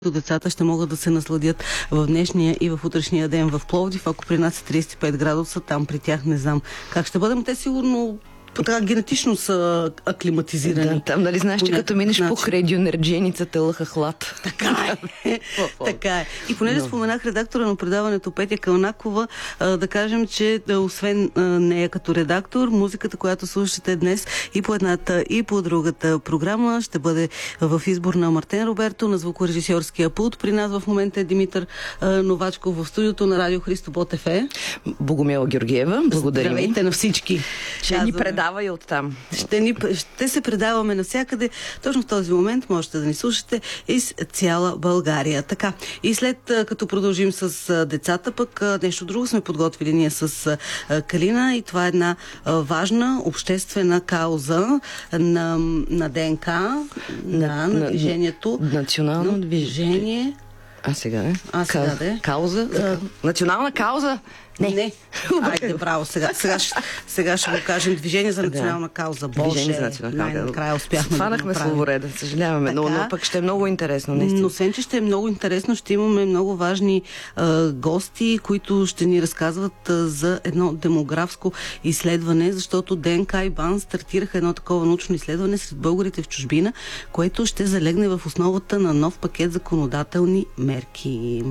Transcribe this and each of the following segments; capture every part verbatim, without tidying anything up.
Децата ще могат да се насладят в днешния и в утрешния ден в Пловдив. Ако при нас е тридесет и пет градуса, там при тях не знам как ще бъдем. Те сигурно така генетично са аклиматизирани. Да, там, нали знаеш, че като минеш по кредионердженицата лъха хлад. Така е. Така е. И понеже no. споменах редактора на предаването Петя Кълнакова, да кажем, че освен нея като редактор, музиката, която слушате днес и по едната, и по другата програма, ще бъде в избор на Мартен Роберто, на звукорежисьорския пулт. При нас в момента е Димитър Новачков в студиото на Радио Христо Ботев е. Богомила Георгиева, благодарим. Здравейте на всички. Ще ни предава и оттам. Ще, ни, ще се предаваме навсякъде. Точно в този момент можете да ни слушате из цяла България. Така. И след като продължим с децата, пък нещо друго сме подготвили ние с Калина и това е една важна обществена кауза на, на ДНК, на, на, на движението. Национално движение. А сега не? А сега да е. Кауза? А, национална кауза? Не. Не. Айде, браво. Сега, сега, сега ще го кажем. Движение за национална да. кауза. Боже, Движение за национална кауза. Най-накрая успяхме Фанахме да словореда, съжаляваме, но, но пък ще е много интересно. Наистина. Но освен, че ще е много интересно, ще имаме много важни а, гости, които ще ни разказват а, за едно демографско изследване, защото ДНК и БАН стартираха едно такова научно изследване сред българите в чужбина, което ще залегне в основата на нов пакет законодателни мерки.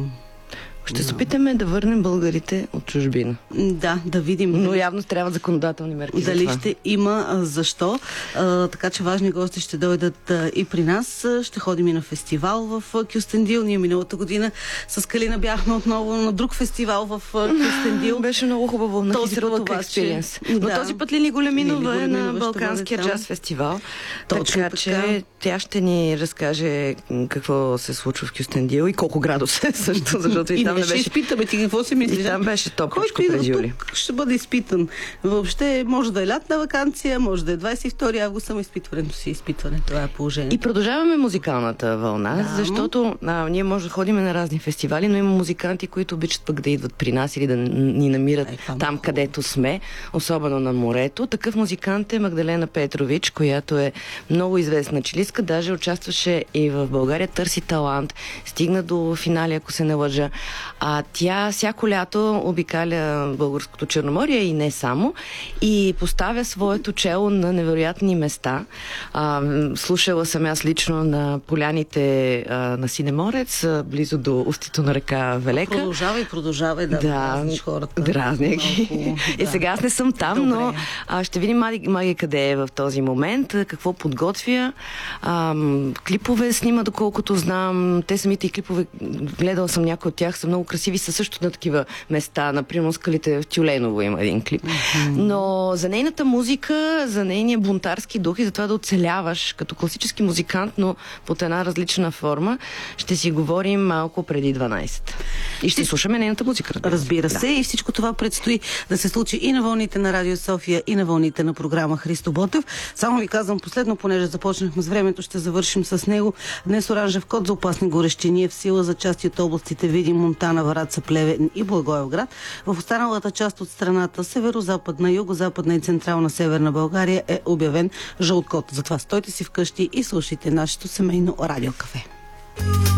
Ще се опитаме да върнем българите от чужбина. Да, да видим. Но явно трябва законодателни мерки. Дали ще има, а, защо. А, така че важни гости ще дойдат а, и при нас. Ще ходим и на фестивал в а, Кюстендил. Ние миналата година с Калина бяхме отново на друг фестивал в а, Кюстендил. Беше много хубаво на Хизролък Експириенс. Но да. този път Лили Големинова е на Балканския джаз фестивал. Точно така, така, че тя ще ни разкаже какво се случва в Кюстендил и колко градуса е също, защото и там не ще беше... изпитаме ти какво си мислиш. И там беше топличко през юли. Ще бъде изпитан. Въобще може да е лятна ваканция, може да е двадесет и втори август, само изпитването си изпитване. Това е положение. И продължаваме музикалната вълна, да. защото а, ние може да ходим на разни фестивали, но има музиканти, които обичат пък да идват при нас или да ни намират Ай, там, там където сме, особено на морето. Такъв музикант е Магдалена Петрович, която е много известна чилистка, даже участваше и в България, търси талант, стигна до финали, ако се не лъжа. А тя всяко лято обикаля българското Черноморие и не само, и поставя своето чело на невероятни места. А, слушала съм аз лично на поляните а, на Синеморец, а, близо до устието на река Велека. Продължава и продължава да, да дразниш хората. Дразня ги. Да. И сега аз не съм там, Добре. но а, ще видим Маги, Маги къде е в този момент, какво подготвя. А, клипове снима, доколкото знам. Те самите и клипове, гледала съм някои от тях, са много красиви, са също на такива места. Например, скалите в Тюленово има един клип. Mm-hmm. Но за нейната музика, за нейния бунтарски дух и за това да оцеляваш като класически музикант, но под една различна форма, ще си говорим малко преди дванадесет. И ще слушаме нейната музика. Разбира, разбира се. Да. И всичко това предстои да се случи и на вълните на Радио София, и на вълните на програма Христо Ботев. Само ви казвам последно, понеже започнахме с времето, ще завършим с него. Днес оранжев код за опасни горещини е в сила за части от областите Видин, Монтана, Враца, Плевен и Благоевград. В останалата част от страната, северо-западна, юго-западна и централна северна България, е обявен жълт код. Затова стойте си вкъщи и слушайте нашето семейно радиокафе.